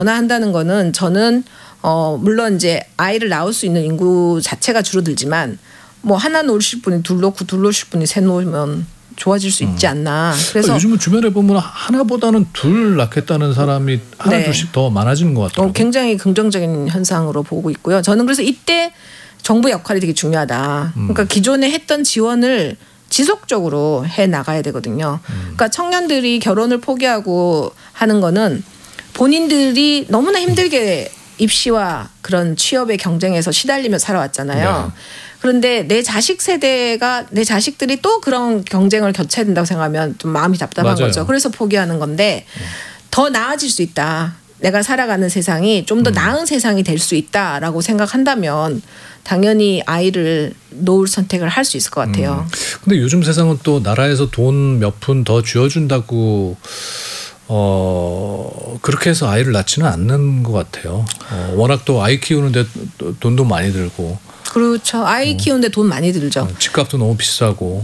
변화한다는 거는 저는 물론 이제 아이를 낳을 수 있는 인구 자체가 줄어들지만 뭐 하나 놓으실 분이 둘 놓고 둘 놓으실 분이 셋 놓으면 좋아질 수 있지 않나. 그래서 요즘은 주변에 보면 하나보다는 둘 낳겠다는 사람이 하나 네. 둘씩 더 많아지는 것 같아요. 굉장히 긍정적인 현상으로 보고 있고요. 저는 그래서 이때 정부 역할이 되게 중요하다. 그러니까 기존에 했던 지원을 지속적으로 해 나가야 되거든요. 그러니까 청년들이 결혼을 포기하고 하는 거는 본인들이 너무나 힘들게 입시와 그런 취업의 경쟁에서 시달리며 살아왔잖아요. 네. 그런데 내 자식들이 또 그런 경쟁을 겪어야 된다고 생각하면 좀 마음이 답답한 맞아요. 거죠. 그래서 포기하는 건데 더 나아질 수 있다. 내가 살아가는 세상이 좀 더 나은 세상이 될 수 있다라고 생각한다면 당연히 아이를 놓을 선택을 할 수 있을 것 같아요. 근데 요즘 세상은 또 나라에서 돈 몇 푼 더 쥐어준다고 그렇게 해서 아이를 낳지는 않는 것 같아요. 워낙 또 아이 키우는데 돈도 많이 들고. 그렇죠. 아이 키우는데 돈 많이 들죠. 집값도 너무 비싸고.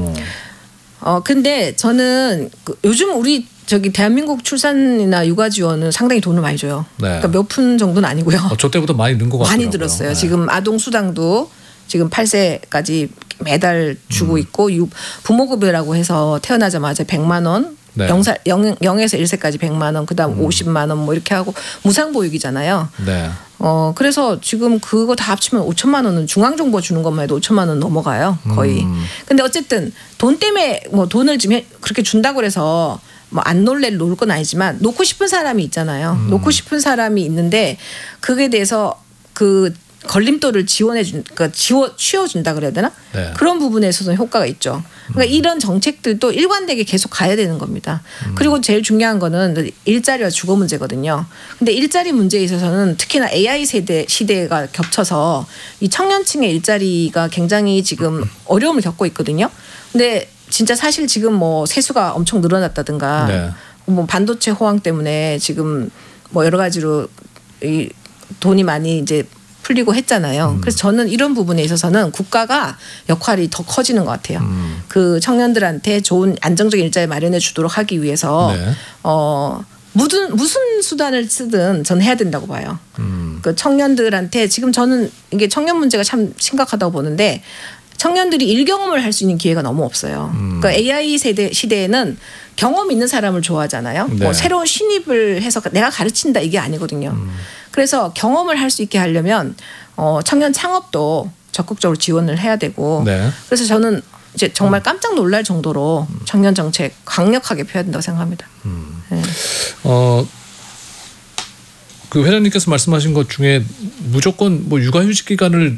근데 저는 요즘 우리 대한민국 출산이나 육아 지원은 상당히 돈을 많이 줘요. 네. 그러니까 몇 푼 정도는 아니고요. 저 때보다 많이 는 것 같아요. 많이 들었어요. 네. 지금 아동 수당도 지금 8세까지 매달 주고 있고 부모급여라고 해서 태어나자마자 100만 원. 네. 0에서 1세까지 100만 원, 그다음 50만 원 뭐 이렇게 하고 무상보육이잖아요. 네. 그래서 지금 그거 다 합치면 5천만 원은 중앙정부가 주는 것만 해도 5천만 원 넘어가요. 거의. 근데 어쨌든 돈 때문에 뭐 돈을 지금 그렇게 준다고 그래서 뭐 안 놓을 건 아니지만 놓고 싶은 사람이 있잖아요. 놓고 싶은 사람이 있는데 그게 대해서 그 걸림돌을 그러니까 치워준다 그래야 되나? 네. 그런 부분에 있어서는 효과가 있죠. 그러니까 이런 정책들도 일관되게 계속 가야 되는 겁니다. 그리고 제일 중요한 거는 일자리와 주거 문제거든요. 근데 일자리 문제에 있어서는 특히나 AI 시대가 겹쳐서 이 청년층의 일자리가 굉장히 지금 어려움을 겪고 있거든요. 근데 진짜 사실 지금 뭐 세수가 엄청 늘어났다든가 네. 뭐 반도체 호황 때문에 지금 뭐 여러 가지로 이 돈이 많이 이제 풀리고 했잖아요. 그래서 저는 이런 부분에 있어서는 국가가 역할이 더 커지는 것 같아요. 그 청년들한테 좋은 안정적인 일자리 마련해 주도록 하기 위해서 네. 무슨 수단을 쓰든 전 해야 된다고 봐요. 그 청년들한테 지금 저는 이게 청년 문제가 참 심각하다고 보는데 청년들이 일경험을 할 수 있는 기회가 너무 없어요. 그러니까 AI 시대에는 경험 있는 사람을 좋아하잖아요. 네. 뭐 새로운 신입을 해서 내가 가르친다 이게 아니거든요. 그래서 경험을 할 수 있게 하려면 청년 창업도 적극적으로 지원을 해야 되고 네. 그래서 저는 이제 정말 깜짝 놀랄 정도로 청년 정책 강력하게 펴야 된다고 생각합니다. 네. 그 회장님께서 말씀하신 것 중에 무조건 뭐 육아휴직 기간을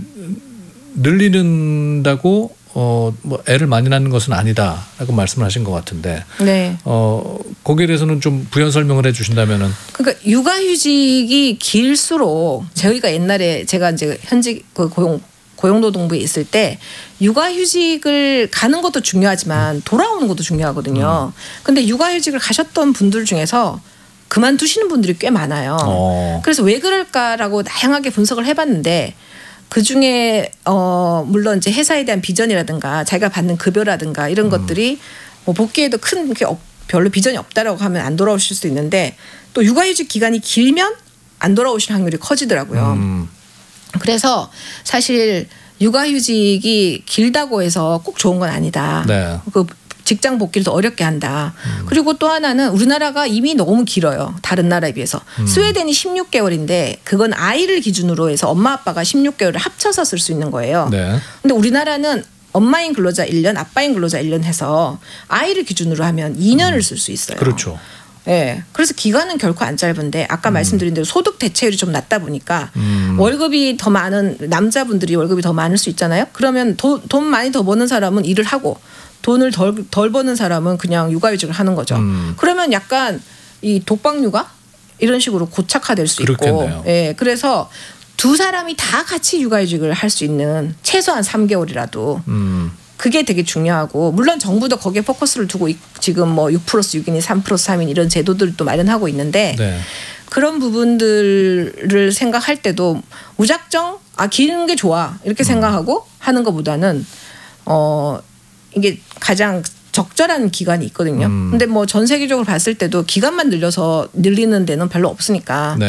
늘리는다고 뭐 애를 많이 낳는 것은 아니다라고 말씀을 하신 것 같은데 네. 거기에 대해서는 좀 부연 설명을 해주신다면은. 그러니까 육아휴직이 길수록 저희가 옛날에 제가 이제 현직 고용노동부에 있을 때 육아휴직을 가는 것도 중요하지만 돌아오는 것도 중요하거든요. 근데 육아휴직을 가셨던 분들 중에서 그만두시는 분들이 꽤 많아요. 그래서 왜 그럴까라고 다양하게 분석을 해봤는데 그 중에 물론 이제 회사에 대한 비전이라든가 자기가 받는 급여라든가 이런 것들이 뭐 복귀에도 큰 별로 비전이 없다라고 하면 안 돌아오실 수도 있는데 또 육아휴직 기간이 길면 안 돌아오실 확률이 커지더라고요. 그래서 사실 육아휴직이 길다고 해서 꼭 좋은 건 아니다. 네. 그 직장 복귀를 더 어렵게 한다. 그리고 또 하나는 우리나라가 이미 너무 길어요. 다른 나라에 비해서. 스웨덴이 16개월인데 그건 아이를 기준으로 해서 엄마 아빠가 16개월을 합쳐서 쓸 수 있는 거예요. 네. 근데 우리나라는 엄마인 근로자 1년, 아빠인 근로자 1년 해서 아이를 기준으로 하면 2년을 쓸 수 있어요. 그렇죠. 네. 그래서 기간은 결코 안 짧은데 아까 말씀드린 대로 소득 대체율이 좀 낮다 보니까 월급이 더 많은 남자분들이 월급이 더 많을 수 있잖아요. 그러면 돈 많이 더 버는 사람은 일을 하고 돈을 덜 버는 사람은 그냥 육아휴직을 하는 거죠. 그러면 약간 이 독박육아 이런 식으로 고착화될 수 그렇겠네요. 있고, 예, 그래서 두 사람이 다 같이 육아휴직을 할 수 있는 최소한 3개월이라도 그게 되게 중요하고 물론 정부도 거기에 포커스를 두고 지금 뭐 6+6이니 3+3인 이런 제도들도 마련하고 있는데 네. 그런 부분들을 생각할 때도 무작정 기는 게 좋아 이렇게 생각하고 하는 것보다는 이게 가장 적절한 기간이 있거든요. 근데 뭐 전 세계적으로 봤을 때도 기간만 늘리는 데는 별로 없으니까. 네.